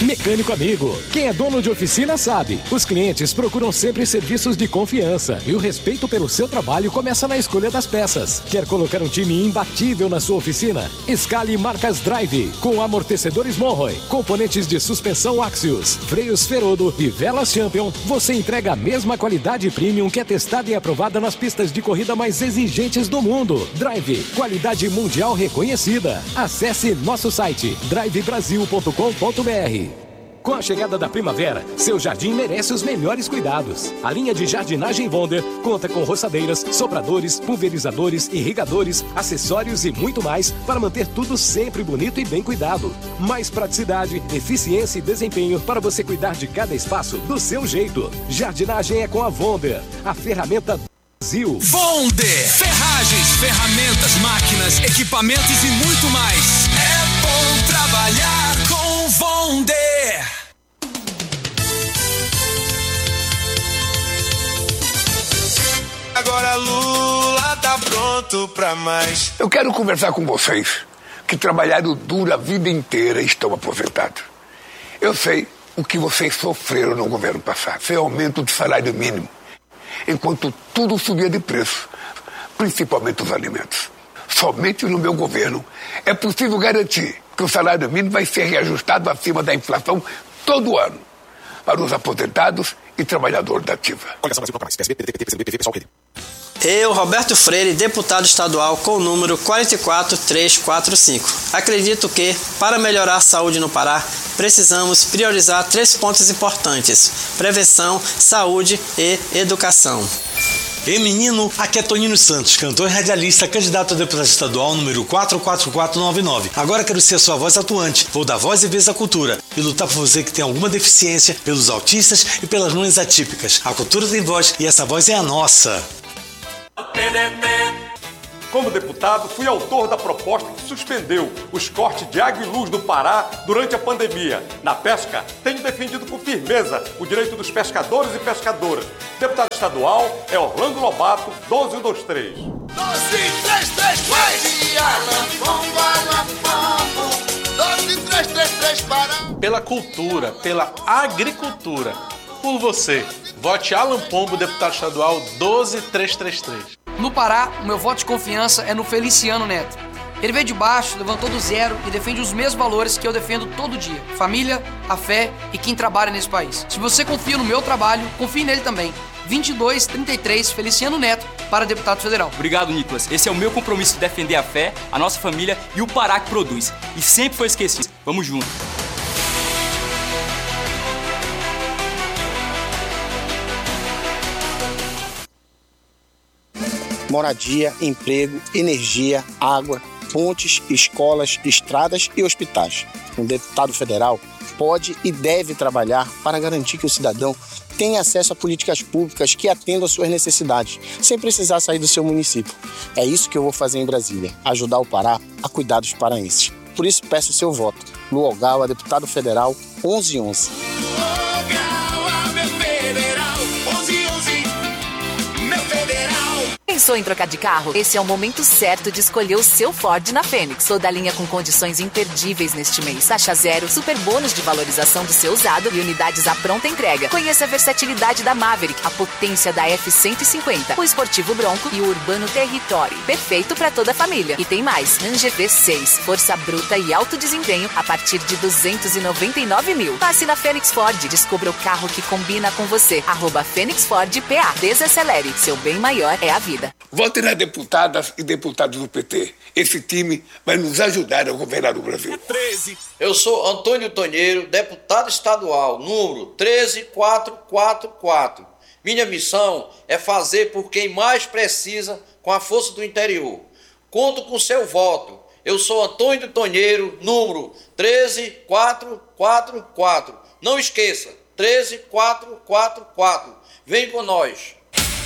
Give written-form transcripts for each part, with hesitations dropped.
Mecânico Amigo. Quem é dono de oficina sabe. Os clientes procuram sempre serviços de confiança e o respeito pelo seu trabalho começa na escolha das peças. Quer colocar um time imbatível na sua oficina? Escale marcas Drive, com amortecedores Monroe, componentes de suspensão Axios, freios Ferodo e velas Champion. Você entrega a mesma qualidade premium que é testada e aprovada nas pistas de corrida mais exigentes do mundo. Drive, qualidade mundial reconhecida. Acesse nosso site drivebrasil.com.br. Com a chegada da primavera, seu jardim merece os melhores cuidados. A linha de jardinagem Wonder conta com roçadeiras, sopradores, pulverizadores, irrigadores, acessórios e muito mais para manter tudo sempre bonito e bem cuidado. Mais praticidade, eficiência e desempenho para você cuidar de cada espaço do seu jeito. Jardinagem é com a Wonder, a ferramenta Brasil. Wonder! Ferragens, ferramentas, máquinas, equipamentos e muito mais. É bom trabalhar com Wonder! Agora Lula tá pronto pra mais. Eu quero conversar com vocês que trabalharam duro a vida inteira e estão aposentados. Eu sei o que vocês sofreram no governo passado. Foi aumento do salário mínimo, enquanto tudo subia de preço, principalmente os alimentos. Somente no meu governo é possível garantir que o salário mínimo vai ser reajustado acima da inflação todo ano para os aposentados e trabalhadores da ativa. Eu, Roberto Freire, deputado estadual com o número 44345. Acredito que, para melhorar a saúde no Pará, precisamos priorizar 3 pontos importantes: prevenção, saúde e educação. Ei menino, aqui é Tonino Santos, cantor e radialista, candidato a deputado estadual número 44499. Agora quero ser a sua voz atuante, vou dar voz e vez à cultura e lutar por você que tem alguma deficiência, pelos autistas e pelas mães atípicas. A cultura tem voz e essa voz é a nossa. Como deputado, fui autor da proposta que suspendeu os cortes de água e luz no Pará durante a pandemia. Na pesca, tenho defendido com firmeza o direito dos pescadores e pescadoras. Deputado estadual é Orlando Lobato, 12123. 12333 Pará. Pela cultura, pela agricultura, por você. Vote Alan Pombo, deputado estadual 12333. No Pará, o meu voto de confiança é no Feliciano Neto. Ele veio de baixo, levantou do zero e defende os mesmos valores que eu defendo todo dia: família, a fé e quem trabalha nesse país. Se você confia no meu trabalho, confie nele também. 2233 Feliciano Neto para deputado federal. Obrigado, Nicolas. Esse é o meu compromisso de defender a fé, a nossa família e o Pará que produz. E sempre foi esquecido. Vamos junto. Moradia, emprego, energia, água, pontes, escolas, estradas e hospitais. Um deputado federal pode e deve trabalhar para garantir que o cidadão tenha acesso a políticas públicas que atendam às suas necessidades, sem precisar sair do seu município. É isso que eu vou fazer em Brasília, ajudar o Pará a cuidar dos paraenses. Por isso peço o seu voto. Luogal, deputado federal 1111. Pensou em trocar de carro? Esse é o momento certo de escolher o seu Ford na Fênix. Toda a linha com condições imperdíveis neste mês. Taxa zero, super bônus de valorização do seu usado e unidades à pronta entrega. Conheça a versatilidade da Maverick, a potência da F-150, o esportivo Bronco e o urbano Territory. Perfeito para toda a família. E tem mais. Ranger V6, força bruta e alto desempenho a partir de 299 mil. Passe na Fênix Ford. Descubra o carro que combina com você. @Fênix Ford PA. Desacelere. Seu bem maior é a vida. Vote nas deputadas e deputados do PT. Esse time vai nos ajudar a governar o Brasil. 13. Eu sou Antônio Tonheiro, deputado estadual, número 13444. Minha missão é fazer por quem mais precisa com a força do interior. Conto com seu voto. Eu sou Antônio Tonheiro, número 13444. Não esqueça, 13444. Vem com nós.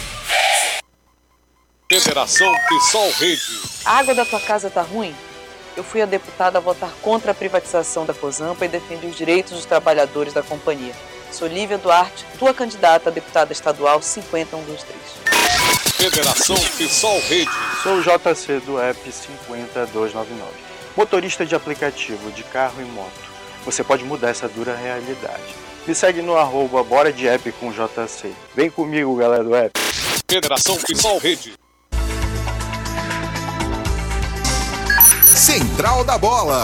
Federação PSOL Rede. A água da tua casa tá ruim? Eu fui a deputada a votar contra a privatização da Cozampa e defendi os direitos dos trabalhadores da companhia. Sou Lívia Duarte, tua candidata a deputada estadual 50123. Federação PSOL Rede. Sou o JC do app 50299. Motorista de aplicativo de carro e moto. você pode mudar essa dura realidade. Me segue no @BoraDeApp com JC. Vem comigo, galera do app. Federação Pisol Rede. Central da Bola.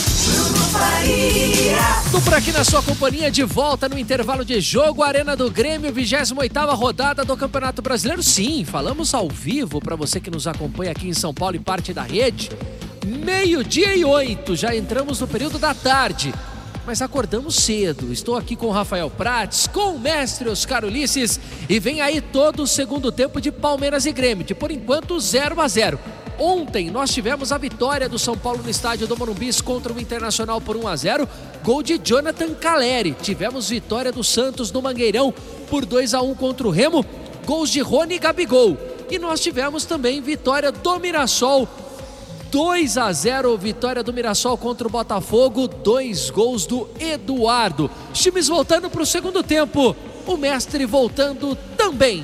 Tô por aqui na sua companhia, de volta no intervalo de jogo, Arena do Grêmio, 28ª rodada do Campeonato Brasileiro. Sim, falamos ao vivo para você que nos acompanha aqui em São Paulo e parte da rede. 12:08, já entramos no período da tarde, mas acordamos cedo. Estou aqui com o Rafael Prates, com o mestre Oscar Ulisses, e vem aí todo o segundo tempo de Palmeiras e Grêmio, de por enquanto 0-0. Ontem nós tivemos a vitória do São Paulo no estádio do Morumbi contra o Internacional por 1-0, gol de Jonathan Caleri. Tivemos vitória do Santos no Mangueirão por 2-1 contra o Remo, gols de Rony e Gabigol. E nós tivemos também vitória do Mirassol, 2-0, vitória do Mirassol contra o Botafogo, 2 gols do Eduardo. Os times voltando para o segundo tempo, o mestre voltando também.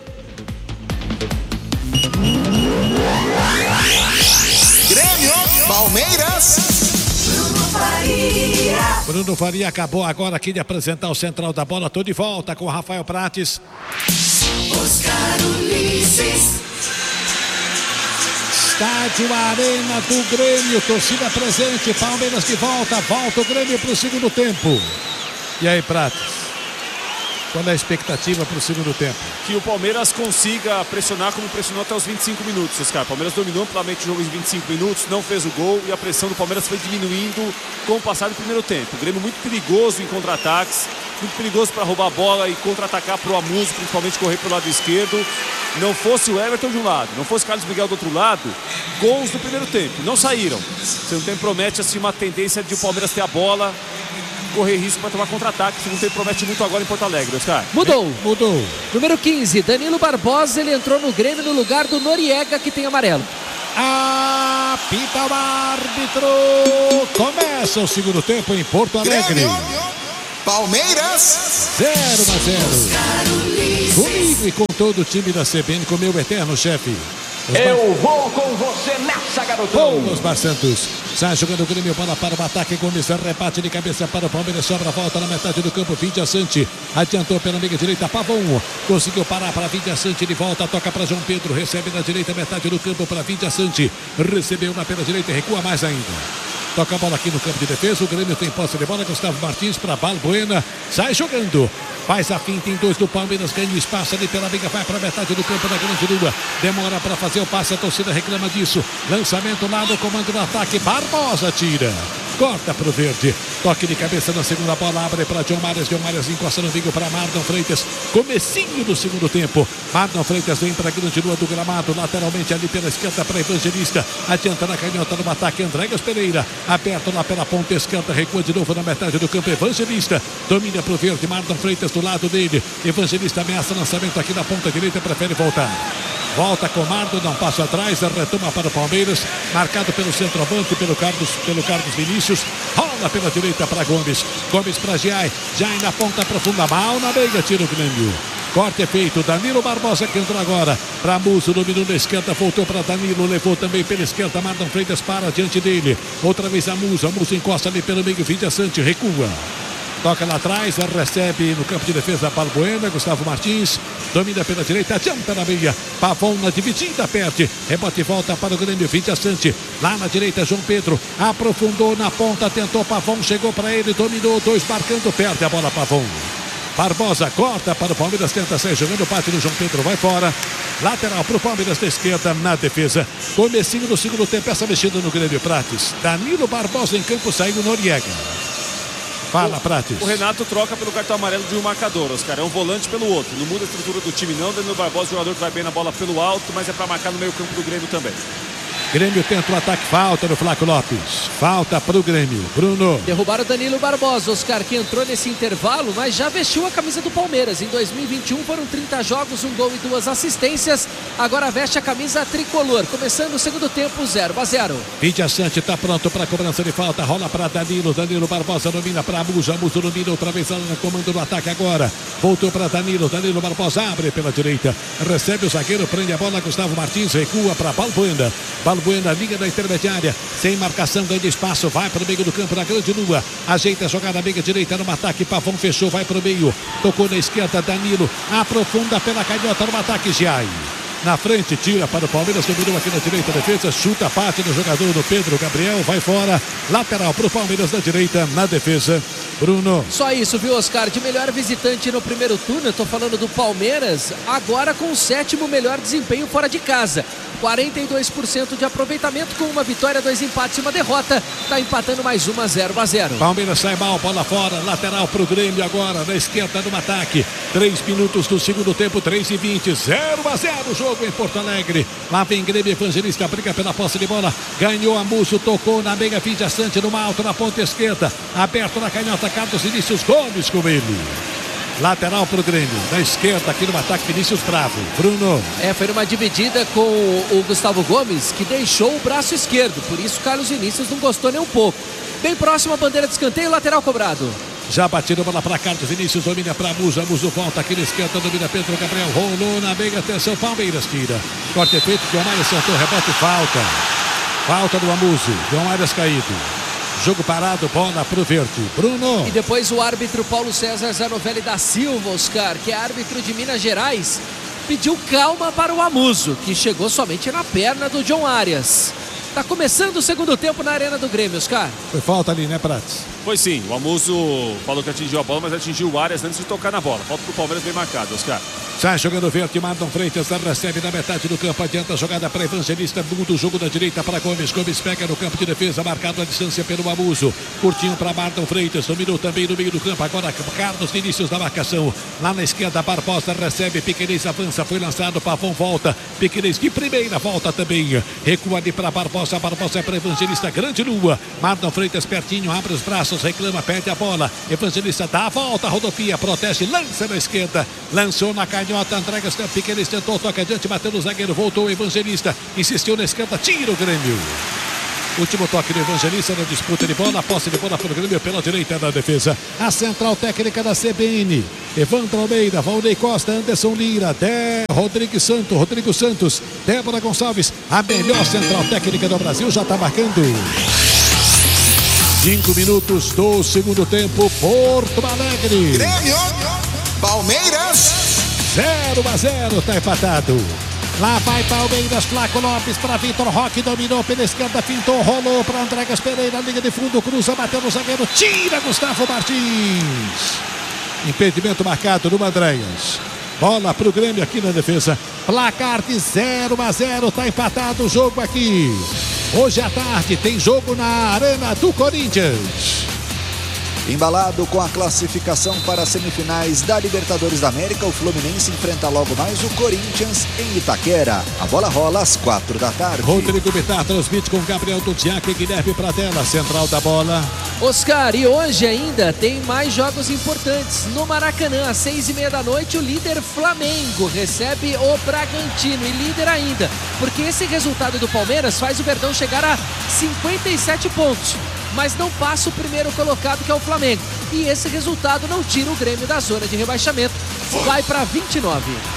Grêmio, Palmeiras. Bruno Faria acabou agora aqui de apresentar o Central da Bola. Tô de volta com o Rafael Prates. Oscar Ulisses. Estádio Arena do Grêmio, torcida presente, Palmeiras de volta o Grêmio para o segundo tempo. E aí, Prates? Qual é a expectativa para o segundo tempo? Que o Palmeiras consiga pressionar como pressionou até os 25 minutos, Oscar. O Palmeiras dominou amplamente o jogo em 25 minutos, não fez o gol e a pressão do Palmeiras foi diminuindo com o passar do primeiro tempo. O Grêmio muito perigoso em contra-ataques, muito perigoso para roubar a bola e contra-atacar para o Amuso, principalmente correr pelo lado esquerdo. Não fosse o Everton de um lado, não fosse o Carlos Miguel do outro lado, gols no primeiro tempo, não saíram. O segundo tempo promete assim, uma tendência de o Palmeiras ter a bola, correr risco para tomar contra-ataque. O segundo tempo promete muito agora em Porto Alegre, Oscar. Mudou. Número 15, Danilo Barbosa, ele entrou no Grêmio no lugar do Noriega, que tem amarelo. Apita o árbitro. Começa o segundo tempo em Porto Alegre. Grêmio, Palmeiras 0-0. Comigo e com todo o time da CBN, com meu eterno chefe. Eu vou com você nessa, garotão. Osmar Santos. Sai jogando o Grêmio, bola para o ataque. Gomes rebate de cabeça para o Palmeiras. Sobra a volta na metade do campo. Vidia Sante adiantou pela meia direita. Pavão conseguiu parar para Vidia Sante. De volta, toca para João Pedro. Recebe na direita, metade do campo para Vidia Sante. Recebeu na pela direita e recua mais ainda. Toca a bola aqui no campo de defesa. O Grêmio tem posse de bola. Gustavo Martins para Balbuena. Sai jogando. Faz a finta em 2 do Palmeiras. Ganha espaço ali pela meia. Vai para a metade do campo da Grande Lua. Demora para fazer o passe. A torcida reclama disso. Lançamento lá no comando do ataque. Barbosa tira. Corta para o verde. Toque de cabeça na segunda bola. Abre para John Marias. John Marias encosta no bico para Marlon Freitas. Comecinho do segundo tempo. Marlon Freitas vem para a Grande Lua do gramado. Lateralmente ali pela esquerda para Evangelista. Adianta na canhota no ataque. Andréas Pereira. Aberto lá pela ponta esquerda. Recua de novo na metade do campo. Evangelista. Domina para o verde. Marlon Freitas do lado dele. Evangelista ameaça lançamento aqui na ponta direita. Prefere voltar. Volta com Mardo, dá um passo atrás, retoma para o Palmeiras, marcado pelo centroavante, pelo Carlos Vinícius, rola pela direita para Gomes, Gomes para Giai na ponta profunda, mal na meia, tira o Grêmio. Corte é feito, Danilo Barbosa que entrou agora para Muso, dominou na esquerda, voltou para Danilo, levou também pela esquerda, Marlon Freitas para diante dele, outra vez a Muso encosta ali pelo meio, Vidia Sante recua. Toca lá atrás, recebe no campo de defesa Balbuena, Gustavo Martins, domina pela direita, adianta na meia, Pavão na dividida, perde, rebote e volta para o Grêmio, Vidia Sante, lá na direita João Pedro, aprofundou na ponta, tentou Pavão, chegou para ele, dominou, 2 marcando, perde a bola Pavão. Barbosa corta para o Palmeiras, tenta sair jogando, bate no João Pedro, vai fora. Lateral para o Palmeiras da esquerda na defesa. Comecinho do segundo tempo, essa mexida no Grêmio Prates. Danilo Barbosa em campo, saindo Noriega. Fala, Prates. O Renato troca pelo cartão amarelo de um marcador, Oscar. É um volante pelo outro. Não muda a estrutura do time, não. Danilo Barbosa, jogador que vai bem na bola pelo alto, mas é para marcar no meio campo do Grêmio também. Grêmio tenta o ataque, falta no Flaco Lopes. Falta para o Grêmio. Bruno. Derrubaram o Danilo Barbosa, Oscar, que entrou nesse intervalo, mas já vestiu a camisa do Palmeiras. Em 2021 foram 30 jogos, 1 gol e 2 assistências. Agora veste a camisa tricolor. Começando o segundo tempo, 0-0. Vidia Sante está pronto para a cobrança de falta. Rola para Danilo. Danilo Barbosa domina para Musa. Musa domina outra vez no comando do ataque agora. Voltou para Danilo. Danilo Barbosa abre pela direita. Recebe o zagueiro, prende a bola. Gustavo Martins recua para Balbuena. Bueno, a linha da intermediária, sem marcação, ganha espaço, vai para o meio do campo, na grande lua, ajeita a jogada na meia direita, no ataque, Pavão fechou, vai para o meio, tocou na esquerda, Danilo, aprofunda pela canhota, no ataque, Giai. Na frente, tira para o Palmeiras, dominou aqui na direita, defesa, chuta a parte do jogador do Pedro Gabriel, vai fora, lateral para o Palmeiras na direita, na defesa, Bruno. Só isso, viu, Oscar? De melhor visitante no primeiro turno, eu tô falando do Palmeiras, agora com o 7º melhor desempenho fora de casa. 42% de aproveitamento com uma vitória, 2 empates e uma derrota. Tá empatando mais uma, 0-0. Palmeiras sai mal, bola fora, lateral pro Grêmio agora, na esquerda no ataque. 3 minutos do segundo tempo, 3:20, 0-0 o jogo em Porto Alegre. Lá vem Grêmio, Evangelista, briga pela posse de bola. Ganhou a Musso, tocou na meia, Vidia Sante no alto, na ponta esquerda. Aberto na canhota, Carlos Vinícius Gomes com ele. Lateral pro Grêmio, na esquerda aqui no ataque, Vinícius Bravo. Bruno. Foi numa dividida com o Gustavo Gomes, que deixou o braço esquerdo, por isso Carlos Vinícius não gostou nem um pouco. Bem próximo a bandeira de escanteio, lateral cobrado. Já batido bola para Carlos Vinícius, domina para Muso, a Muso volta aqui na esquerda, domina Pedro Gabriel, rolou na meia, atenção, Palmeiras tira. Corte feito, João Arias soltou, rebote, falta do Amuso, João Arias caído. Jogo parado, bola pro Verde. Bruno. E depois o árbitro Paulo César Zanovelli da Silva, Oscar, que é árbitro de Minas Gerais, pediu calma para o Amuso, que chegou somente na perna do João Arias. Tá começando o segundo tempo na Arena do Grêmio, Oscar. Foi falta ali, né, Prates? Foi sim, o Amuso falou que atingiu a bola, mas atingiu o Arias antes de tocar na bola. Falta pro Palmeiras bem marcado, Oscar. Sai jogando Verde, Marlon Freitas recebe na metade do campo, adianta a jogada para Evangelista, muda o jogo da direita para Gomes, Gomes pega no campo de defesa, marcado a distância pelo Amuso, curtinho para Marlon Freitas, dominou também no meio do campo, agora Carlos Vinícius na marcação, lá na esquerda Barbosa recebe, Piquerez avança, foi lançado, Pavão volta, Piquerez de primeira volta também, recua ali para Barbosa, Barbosa é para Evangelista, grande lua, Marlon Freitas pertinho, abre os braços, reclama, perde a bola, Evangelista dá a volta, rodopia, protege, lança na esquerda, lançou na canhota, entrega, Piquerez tentou, toca adiante, bateu no zagueiro, voltou o Evangelista, insistiu na esquerda, tira o Grêmio. Último toque do Evangelista na disputa de bola, posse de bola para o Grêmio pela direita da defesa. A central técnica da CBN, Evandro Almeida, Valnei Costa, Anderson Lira, Rodrigo Santos, Débora Gonçalves, a melhor central técnica do Brasil, já está marcando. 5 minutos do segundo tempo, Porto Alegre. Grêmio, Palmeiras. 0-0, tá empatado. Lá vai Palmeiras, Flaco Lopes para Vitor Roque, dominou pela esquerda, fintou, rolou para Andréas Pereira, linha de fundo, cruza, bateu no zagueiro, tira Gustavo Martins. Impedimento marcado no Andréas. Bola para o Grêmio aqui na defesa. Placar de 0-0, tá empatado o jogo aqui. Hoje à tarde tem jogo na Arena do Corinthians. Embalado com a classificação para as semifinais da Libertadores da América, o Fluminense enfrenta logo mais o Corinthians em Itaquera. A bola rola às 4 da tarde. Rodrigo Bittar transmite com Gabriel Duziak e Guilherme Pradella, central da bola. Oscar, e hoje ainda tem mais jogos importantes. No Maracanã, às 6:30 da noite, o líder Flamengo recebe o Bragantino. E líder ainda, porque esse resultado do Palmeiras faz o Verdão chegar a 57 pontos. Mas não passa o primeiro colocado, que é o Flamengo. E esse resultado não tira o Grêmio da zona de rebaixamento. Vai para 29.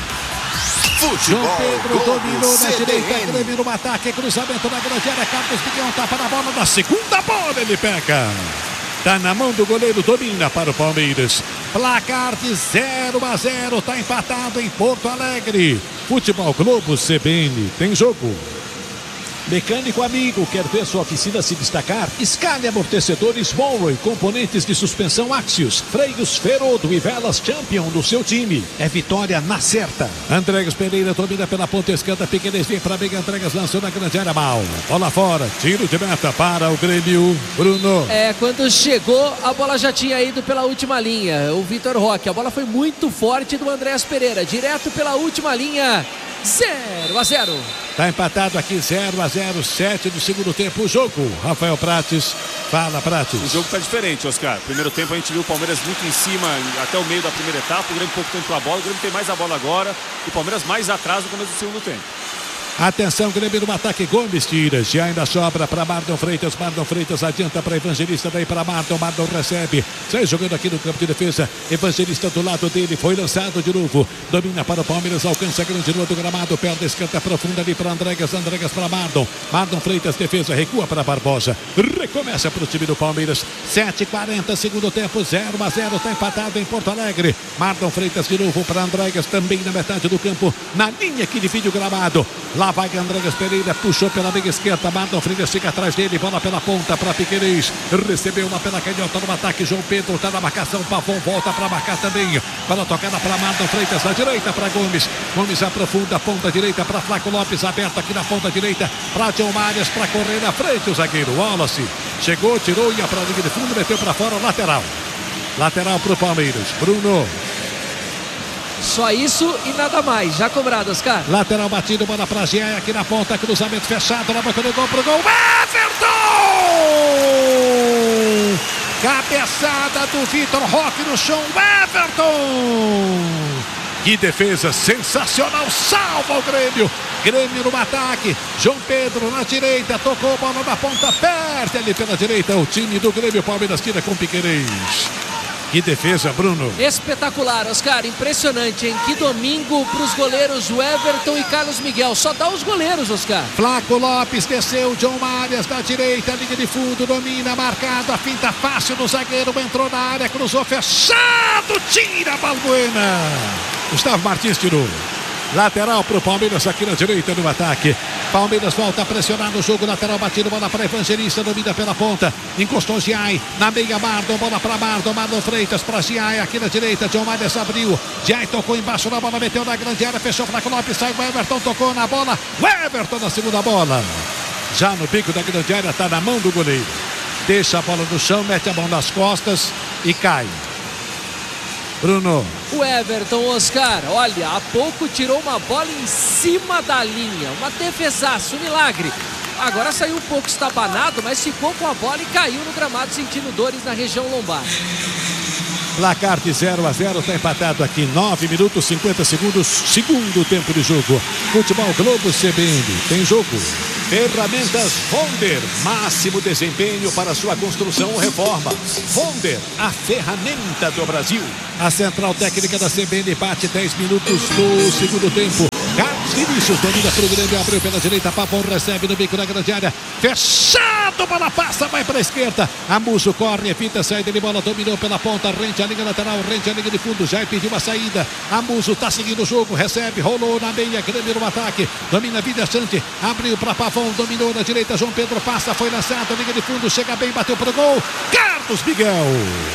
João Pedro dominou na direita, Grêmio no ataque, cruzamento na grande área, Carlos Miguel tapa na bola, na segunda bola ele pega. Tá na mão do goleiro, domina para o Palmeiras. Placar de 0-0, tá empatado em Porto Alegre. Futebol Globo CBN, tem jogo. Mecânico amigo, quer ver sua oficina se destacar? Escale amortecedores Monroe, componentes de suspensão Axios, freios Ferodo e velas Champion do seu time. É vitória na certa. Andréas Pereira domina pela ponta esquerda, Piquerez vem para a meia, Andréas lançou na grande área, mal. Bola fora, tiro de meta para o Grêmio. Bruno. Quando chegou, a bola já tinha ido pela última linha. O Vitor Roque, a bola foi muito forte do Andréas Pereira, direto pela última linha. 0-0. Tá empatado aqui, 0-0, 7 do segundo tempo o jogo. Rafael Prates, fala Prates. O jogo tá diferente, Oscar. Primeiro tempo a gente viu o Palmeiras muito em cima até o meio da primeira etapa, o Grêmio pouco tempo com a bola, o Grêmio tem mais a bola agora, e o Palmeiras mais atrás no começo do segundo tempo. Atenção, Grêmio no ataque, Gomes tira, já ainda sobra para Marlon Freitas adianta para Evangelista, daí para Marlon recebe, sai jogando aqui no campo de defesa, Evangelista do lado dele, foi lançado de novo, domina para o Palmeiras, alcança a grande lua do gramado, perna esquerda profunda ali para Andregas para Marlon Freitas, defesa, recua para Barbosa, recomeça para o time do Palmeiras, 7:40, segundo tempo, 0-0, está empatado em Porto Alegre, Marlon Freitas de novo para Andregas, também na metade do campo, na linha que divide o gramado, lá vai Andregas Pereira, puxou pela meia esquerda, Marlon Freitas fica atrás dele, bola pela ponta para Piquerez, recebeu lá pela canhota no ataque, João Pedro está na marcação, Pavon volta para marcar também, bola tocada para Marlon Freitas, na direita para Gomes aprofunda, ponta direita para Flaco Lopes, aberto aqui na ponta direita para John Marias, para correr na frente o zagueiro Wallace, chegou, tirou, ia para a linha de fundo, meteu para fora, lateral para o Palmeiras, Bruno. Só isso e nada mais. Já cobrado, Oscar. Lateral batido, bola pra Gia aqui na ponta, cruzamento fechado, na boca do gol pro gol. Everton! Cabeçada do Vitor Roque no chão. Everton! Que defesa sensacional, salva o Grêmio. Grêmio no ataque, João Pedro na direita, tocou a bola na ponta, perde ali pela direita o time do Grêmio. Palmeiras tira com Piquerez. Que defesa, Bruno. Espetacular, Oscar, impressionante, hein? Que domingo para os goleiros Everton e Carlos Miguel. Só dá os goleiros, Oscar. Flaco Lopes desceu, John Marias da direita, linha de fundo, domina, marcado, a finta fácil do zagueiro, entrou na área, cruzou, fechado, tira a Balbuena. Gustavo Martins tirou. Lateral para o Palmeiras aqui na direita no ataque. Palmeiras volta a pressionar no jogo. Lateral batido, bola para Evangelista, domina pela ponta. Encostou Giai na meia, Marlon, bola para Marlon Freitas para Giai aqui na direita. John Marias abriu. Giai tocou embaixo da bola, meteu na grande área, fechou para o Lopes, sai o Everton, tocou na bola. O Everton na segunda bola. Já no bico da grande área, está na mão do goleiro. Deixa a bola no chão, mete a mão nas costas e cai. Bruno. O Everton, Oscar, olha, há pouco tirou uma bola em cima da linha. Uma defesaço, um milagre. Agora saiu um pouco estabanado, mas ficou com a bola e caiu no gramado sentindo dores na região lombar. Placar de 0-0, está empatado aqui, 9 minutos 50 segundos, segundo tempo de jogo. Futebol Globo CBN, tem jogo. Ferramentas Fonder, máximo desempenho para sua construção ou reforma. Fonder, a ferramenta do Brasil. A central técnica da CBN bate 10 minutos do segundo tempo. Carlos Vinícius domina para o Grêmio, abriu pela direita, Pavon recebe no bico da grande área, fechado, bola passa, vai para a esquerda, Amuso corre, evita a saída de bola, dominou pela ponta, rente a linha lateral, rente a linha de fundo, já pediu uma saída, Amuso está seguindo o jogo, recebe, rolou na meia, Grêmio no ataque, domina Vida Sante, abriu para Pavon, dominou na direita, João Pedro passa, foi lançado, linha de fundo, chega bem, bateu para o gol, Carlos Miguel.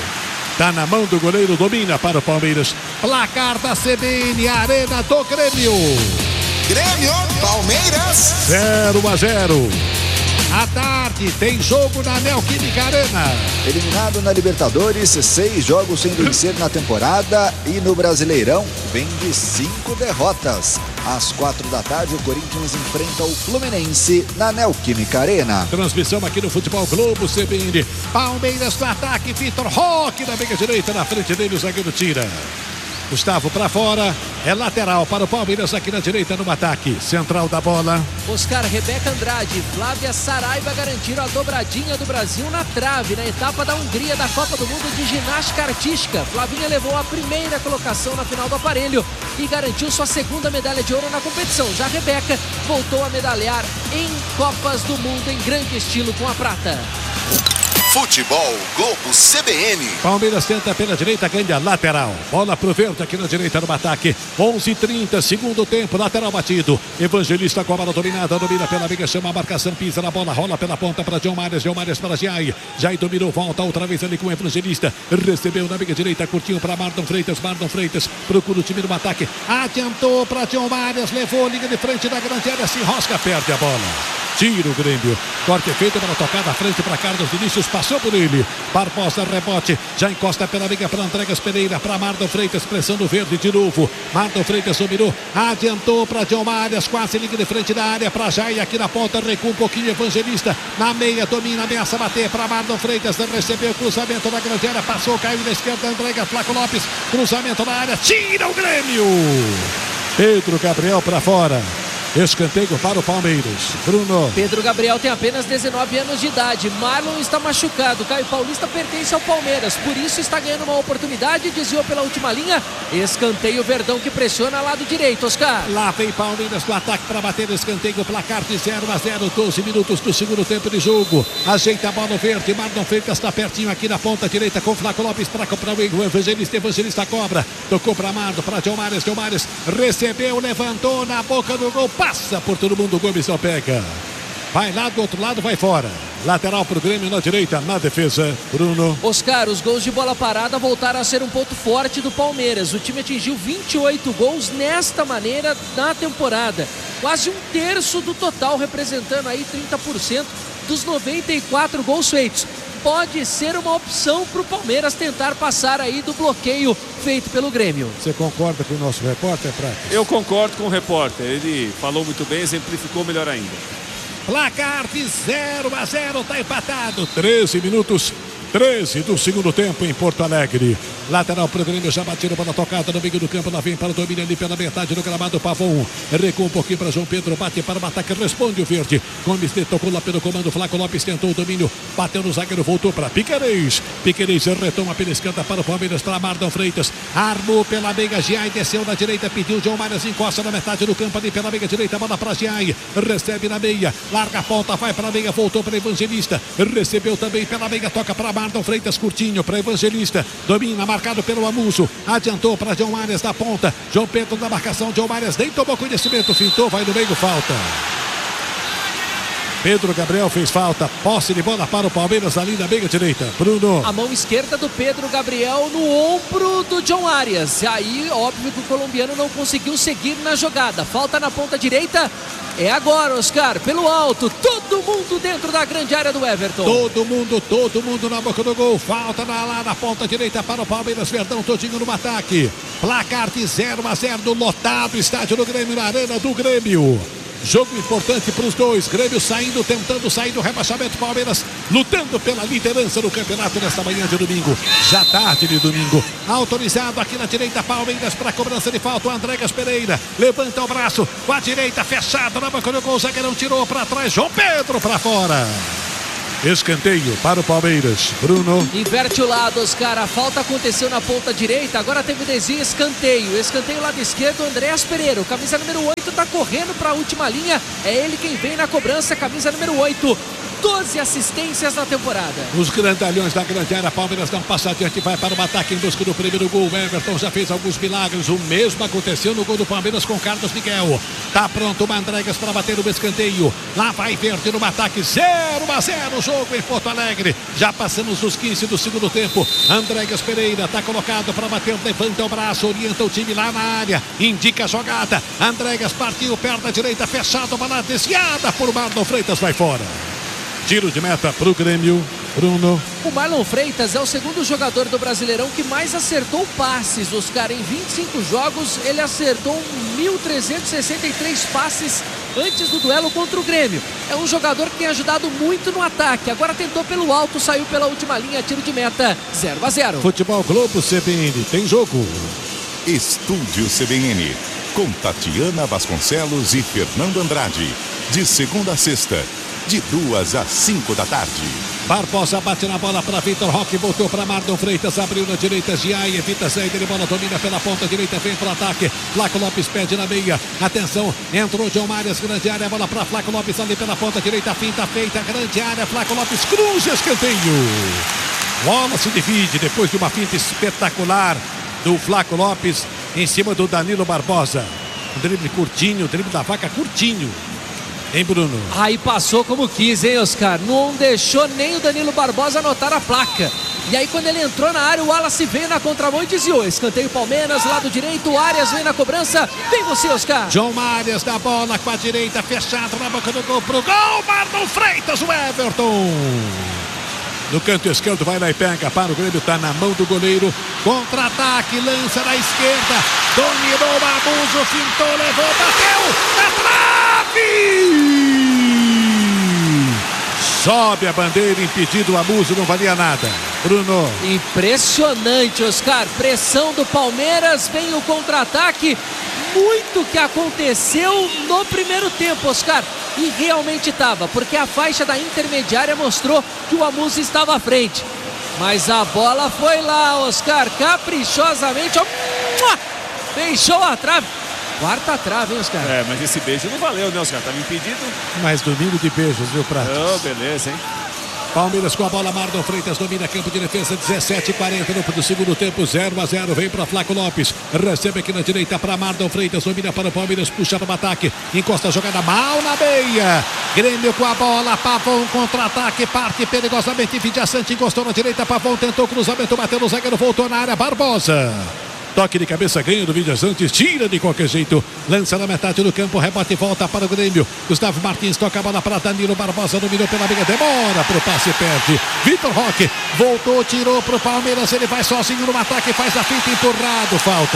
Tá na mão do goleiro, domina para o Palmeiras. Placar da CBN, Arena do Grêmio. Grêmio, Palmeiras. 0-0. À tarde tem jogo na Neoquímica Arena. Eliminado na Libertadores, 6 jogos sem vencer na temporada e no Brasileirão vem de 5 derrotas. Às 4 da tarde, o Corinthians enfrenta o Fluminense na Neoquímica Arena. Transmissão aqui no Futebol Globo CBN. Palmeiras no ataque, Vitor Roque na meia direita, na frente dele o zagueiro tira. Gustavo para fora, é lateral para o Palmeiras aqui na direita no ataque. Central da bola. Oscar, Rebeca Andrade e Flávia Saraiva garantiram a dobradinha do Brasil na trave na etapa da Hungria da Copa do Mundo de Ginástica Artística. Flavinha levou a primeira colocação na final do aparelho e garantiu sua segunda medalha de ouro na competição. Já Rebeca voltou a medalhar em Copas do Mundo em grande estilo com a prata. Futebol Globo CBN. Palmeiras tenta pela direita, ganha lateral. Bola pro verde aqui na direita no ataque. 11:30, segundo tempo, lateral batido. Evangelista com a bola dominada, domina pela meia, chama a marcação, pisa na bola, rola pela ponta para John Marias para Giai. Giai dominou, volta outra vez ali com o Evangelista. Recebeu na meia direita, curtinho para Marlon Freitas, procura o time no ataque. Adiantou para John Marias, levou linha de frente da grande área, se enrosca, perde a bola. Tira o Grêmio. Corte feito para tocar da frente para Carlos Vinícius. Passou por ele. Barbosa, rebote. Já encosta pela liga para Andregas Pereira. Para Marlon Freitas. Pressão no verde de novo. Marlon Freitas dominou. Adiantou para John Marias. Quase liga de frente da área para Jair. Aqui na ponta. Recua um pouquinho. Evangelista. Na meia. Domina. Ameaça bater para Marlon Freitas. Recebeu o cruzamento da grande área. Passou. Caiu na esquerda. Andregas. Flaco Lopes. Cruzamento na área. Tira o Grêmio. Pedro Gabriel para fora. Escanteio para o Palmeiras. Bruno. Pedro Gabriel tem apenas 19 anos de idade. Marlon está machucado. Caio Paulista pertence ao Palmeiras. Por isso está ganhando uma oportunidade. Desviou pela última linha. Escanteio Verdão que pressiona lado direito, Oscar. Lá vem Palmeiras no ataque para bater escanteio. Placar de 0-0. 12 minutos do segundo tempo de jogo. Ajeita a bola verde. Marlon Freitas está pertinho aqui na ponta direita com Flaco Lopes para comprar o Evangelista. Evangelista cobra. Tocou para Marlon, para Diomares. Diomares recebeu, levantou na boca do gol. Passa por todo mundo, o Gomes só pega. Vai lá do outro lado, vai fora. Lateral pro Grêmio na direita, na defesa. Bruno. Oscar, os gols de bola parada voltaram a ser um ponto forte do Palmeiras. O time atingiu 28 gols nesta maneira na temporada. Quase um terço do total, representando aí 30% dos 94 gols feitos. Pode ser uma opção para o Palmeiras tentar passar aí do bloqueio feito pelo Grêmio. Você concorda com o nosso repórter, Prates? Eu concordo com o repórter. Ele falou muito bem, exemplificou melhor ainda. Placar de 0-0, tá empatado. 13 minutos. 13 do segundo tempo em Porto Alegre. Lateral pro Grêmio, já batido para a tocada no meio do campo. Lá vem para o domínio ali pela metade do gramado. Pavão recua um pouquinho para João Pedro. Bate para o ataque, responde o verde. Gomes tocou lá pelo comando. Flaco Lopes tentou o domínio. Bateu no zagueiro, voltou para Piquerez. Piquerez retoma pela esquerda para o Palmeiras. Para Marlon Freitas. Armou pela meia Giai. Desceu na direita. Pediu João Mário. Encosta na metade do campo ali pela meia direita. Bola para Giai. Recebe na meia. Larga a ponta. Vai para a meia. Voltou para Evangelista. Recebeu também pela meia. Toca para Marlon Freitas, curtinho para Evangelista, domina, marcado pelo Amuso, adiantou para João Márias da ponta, João Pedro na marcação, João Márias nem tomou conhecimento, fintou, vai no meio, falta. Pedro Gabriel fez falta, posse de bola para o Palmeiras ali na meia direita. Bruno. A mão esquerda do Pedro Gabriel no ombro do John Arias. E aí, óbvio que o colombiano não conseguiu seguir na jogada. Falta na ponta direita. É agora, Oscar, pelo alto. Todo mundo dentro da grande área do Everton. Todo mundo na boca do gol. Falta lá na ponta direita para o Palmeiras. Verdão todinho no ataque. Placar de 0-0 no lotado estádio do Grêmio, na arena do Grêmio. Jogo importante para os dois. Grêmio saindo, tentando sair do rebaixamento. Palmeiras lutando pela liderança do campeonato nesta manhã de domingo. Já tarde de domingo. Autorizado aqui na direita. Palmeiras para cobrança de falta. O Andrégas Pereira levanta o braço com a direita fechada na boca do gol. O zagueirão tirou para trás. João Pedro para fora. Escanteio para o Palmeiras. Bruno. Inverte o lado, Oscar. A falta aconteceu na ponta direita. Agora teve desvio, escanteio. Escanteio lado esquerdo, Andréas Pereira. O camisa número 8 está correndo para a última linha. É ele quem vem na cobrança. Camisa número 8. 12 assistências na temporada. Os grandalhões da grande área. Palmeiras dá um passo adiante, vai para o ataque em busca do primeiro gol. O Everton já fez alguns milagres. O mesmo aconteceu no gol do Palmeiras com Carlos Miguel. Tá pronto o Mandregas para bater o escanteio. Lá vai Verde no ataque. 0-0 o jogo em Porto Alegre. Já passamos os 15 do segundo tempo. Andrégas Pereira tá colocado para bater. Levanta o braço, orienta o time lá na área. Indica a jogada. Andrégas partiu, perna direita, fechado. Bola desviada por Marlon Freitas, vai fora. Tiro de meta para o Grêmio. Bruno. O Marlon Freitas é o segundo jogador do Brasileirão que mais acertou passes. Oscar, em 25 jogos, ele acertou 1.363 passes antes do duelo contra o Grêmio. É um jogador que tem ajudado muito no ataque. Agora tentou pelo alto, saiu pela última linha, tiro de meta, 0-0. Futebol Globo CBN, tem jogo. Estúdio CBN, com Tatiana Vasconcelos e Fernando Andrade. De segunda a sexta, de 2 às 5 da tarde. Barbosa bate na bola para Vitor Roque, voltou para Marlon Freitas, abriu na direita, Giai, evita a saída de bola, domina pela ponta direita, vem para o ataque, Flaco Lopes pede na meia, atenção, entrou João Márias, grande área, bola para Flaco Lopes ali pela ponta direita, finta feita, grande área, Flaco Lopes cruza, escanteio. Bola se divide depois de uma finta espetacular do Flaco Lopes em cima do Danilo Barbosa. Um drible curtinho, drible da vaca curtinho. Hein, Bruno? Aí passou como quis, hein, Oscar? Não deixou nem o Danilo Barbosa anotar a placa. E aí, quando ele entrou na área, o Wallace veio na contramão e desviou. Escanteio Palmeiras, lado direito, o Arias vem na cobrança. Vem você, Oscar. João Arias da bola com a direita, fechado na boca do gol pro gol. Marlon Freitas, o Everton. No canto esquerdo, vai lá e pega para o Grêmio, tá na mão do goleiro. Contra-ataque, lança na esquerda. Dominou o Abuso, fintou, levou, bateu. Na trave! Sobe a bandeira, impedido o Abuso, não valia nada. Bruno. Impressionante, Oscar. Pressão do Palmeiras, vem o contra-ataque. muito que aconteceu no primeiro tempo, Oscar. E realmente estava, porque a faixa da intermediária mostrou que o Amusa estava à frente. Mas a bola foi lá, Oscar, caprichosamente. Ó, deixou a trave. Quarta trave, hein, Oscar? Mas esse beijo não valeu, né, Oscar? Estava impedido. Mais domingo de beijos, viu, Prates? Oh, beleza, hein? Palmeiras com a bola, Marlon Freitas domina campo de defesa, 17:40 no segundo tempo, 0-0, vem para Flaco Lopes, recebe aqui na direita para Marlon Freitas, domina para o Palmeiras, puxa para o ataque, encosta a jogada mal na meia, Grêmio com a bola, Pavão, contra-ataque, parte perigosamente, Vidiaçante encostou na direita, Pavão tentou cruzamento, bateu no zagueiro, voltou na área, Barbosa. Toque de cabeça, ganho do Vidiaçante, tira de qualquer jeito, lança na metade do campo, rebote e volta para o Grêmio. Gustavo Martins toca a bola para Danilo Barbosa, dominou pela meia, demora para o passe, perde. Vitor Roque voltou, tirou para o Palmeiras, ele vai sozinho no ataque, faz a finta, empurrado, falta.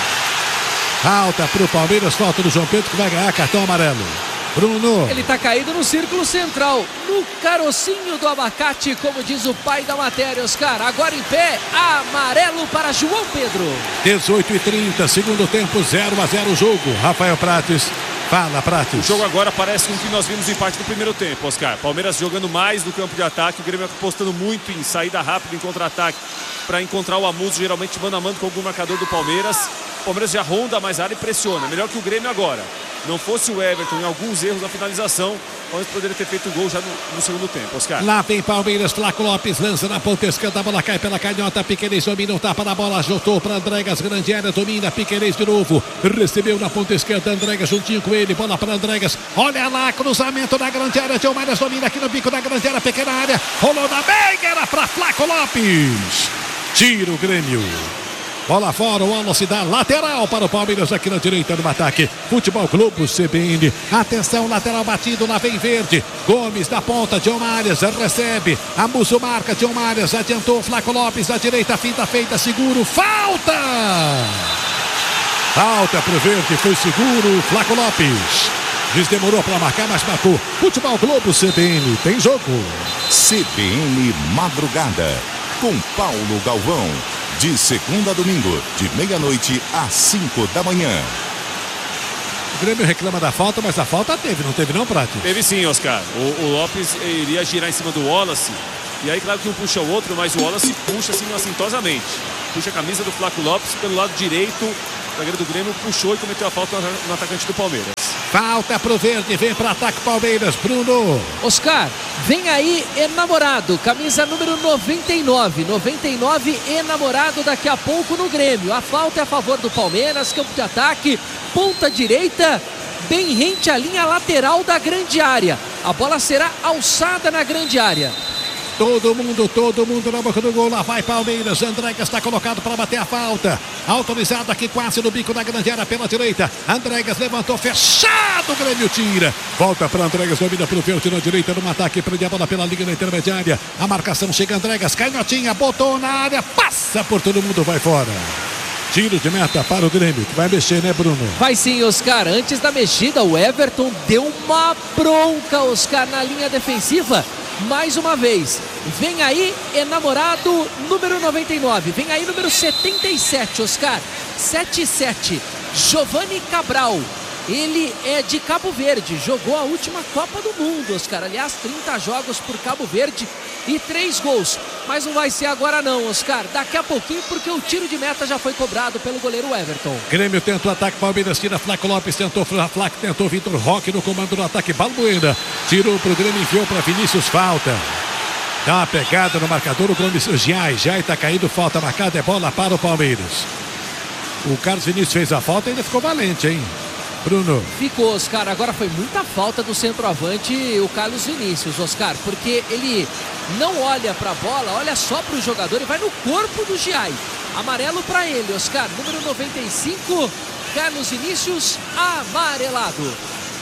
Falta para o Palmeiras, falta do João Pedro que vai ganhar cartão amarelo. Bruno. Ele tá caído no círculo central, no carocinho do abacate, como diz o pai da matéria, Oscar. Agora em pé, amarelo para João Pedro. 18:30, segundo tempo, 0-0 o jogo. Rafael Prates. Fala, Prates. O jogo agora parece com o que nós vimos em parte do primeiro tempo, Oscar. Palmeiras jogando mais no campo de ataque, o Grêmio apostando muito em saída rápida, em contra-ataque, para encontrar o Amuso, geralmente mano a mano com algum marcador do Palmeiras. O Palmeiras já ronda mais a área e pressiona, melhor que o Grêmio agora. Não fosse o Everton em alguns erros na finalização, o Palmeiras poderia ter feito o gol já no segundo tempo, Oscar. Lá vem Palmeiras, Flaco Lopes lança na ponta esquerda, a bola cai pela canhota, Piquerez domina o tapa na bola, ajustou para Andregas, grande área, domina, Piquerez de novo, recebeu na ponta esquerda, Andregas juntinho com ele, bola para Andregas, olha lá, cruzamento na grande área, Gilmares domina aqui no bico da grande área, pequena área, rolou na meia, era para Flaco Lopes, tira o Grêmio. Bola fora, o Wallace dá lateral para o Palmeiras aqui na direita no ataque. Futebol Globo CBN. Atenção, lateral batido, lá vem Verde. Gomes da ponta, Gilmares recebe. Amuso marca, Gilmares adiantou, Flaco Lopes da direita, finta feita, seguro, falta! Falta pro Verde, foi seguro, Flaco Lopes. Diz demorou para marcar, mas marcou. Futebol Globo CBN, tem jogo. CBN Madrugada, com Paulo Galvão. De segunda a domingo, de meia-noite às 5 da manhã. O Grêmio reclama da falta, mas a falta teve, não teve não, Prati? Teve sim, Oscar. O Lopes iria girar em cima do Wallace. E aí, claro que um puxa o outro, mas o Wallace puxa assim assintosamente. Puxa a camisa do Flaco Lopes pelo lado direito. O zagueiro do Grêmio puxou e cometeu a falta no atacante do Palmeiras. Falta pro Verde, vem para ataque Palmeiras, Bruno. Oscar, vem aí enamorado, camisa número 99. 99 enamorado daqui a pouco no Grêmio. A falta é a favor do Palmeiras, campo de ataque, ponta direita, bem rente à linha lateral da grande área. A bola será alçada na grande área. Todo mundo na boca do gol. Lá vai Palmeiras. Andregas está colocado para bater a falta. Autorizado aqui quase no bico da grande área pela direita. Andregas levantou, fechado. O Grêmio tira. Volta para Andregas, domina para o Verde na direita no ataque. Prende a bola pela linha da intermediária. A marcação chega, Andregas, canhotinha, botou na área, passa por todo mundo, vai fora. Tiro de meta para o Grêmio, que vai mexer, né, Bruno? Vai sim, Oscar. Antes da mexida, o Everton deu uma bronca, Oscar, na linha defensiva. Mais uma vez, vem aí enamorado número 99, vem aí número 77, Oscar, 77, Giovanni Cabral. Ele é de Cabo Verde, jogou a última Copa do Mundo, Oscar. Aliás, 30 jogos por Cabo Verde e 3 gols. Mas não vai ser agora não, Oscar. Daqui a pouquinho, porque o tiro de meta já foi cobrado pelo goleiro Everton. Grêmio tenta o ataque, Palmeiras tira, Flaco Lopes tentou, Flaco tentou, Vitor Roque no comando do ataque, Balbuena tirou pro Grêmio, enviou para Vinícius, falta. Dá uma pegada no marcador, o Gomes, Jai tá caindo, falta marcada, é bola para o Palmeiras. O Carlos Vinícius fez a falta e ainda ficou valente, hein? Bruno. Ficou, Oscar. Agora foi muita falta do centroavante, o Carlos Vinícius, Oscar, porque ele não olha para a bola, olha só para o jogador e vai no corpo do Giai. Amarelo para ele, Oscar. Número 95, Carlos Vinícius, amarelado.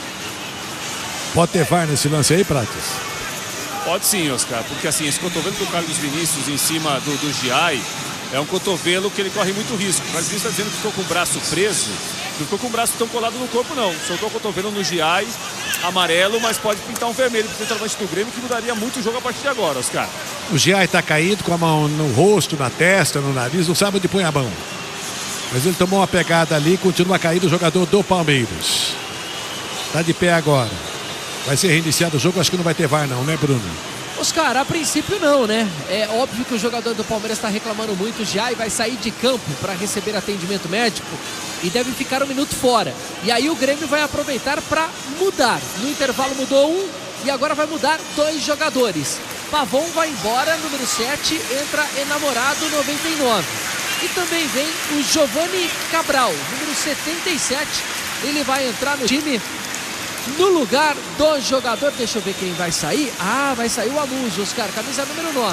Pode ter VAR nesse lance aí, Prates? Pode sim, Oscar, porque assim, esse cotovelo do Carlos Vinícius em cima do Giai é um cotovelo que ele corre muito risco. O Carlos Vinícius está dizendo que ficou com o braço preso. Não ficou com o braço tão colado no corpo, não. Soltou o cotovelo no Giai, amarelo, mas pode pintar um vermelho para o centroavante do Grêmio, que mudaria muito o jogo a partir de agora, Oscar. O Giai está caído com a mão no rosto, na testa, no nariz, não sabe onde põe a mão. Mas ele tomou uma pegada ali, continua caído o jogador do Palmeiras. Tá de pé agora. Vai ser reiniciado o jogo, acho que não vai ter VAR não, né, Bruno? Oscar, a princípio não, né? É óbvio que o jogador do Palmeiras está reclamando muito já e vai sair de campo para receber atendimento médico e deve ficar 1 minuto fora. E aí o Grêmio vai aproveitar para mudar. No intervalo mudou 1 e agora vai mudar 2 jogadores. Pavon vai embora, número 7, entra Enamorado, 99. E também vem o Giovanni Cabral, número 77. Ele vai entrar no time no lugar do jogador. Deixa eu ver quem vai sair. Vai sair o Amuso, Oscar, camisa número 9.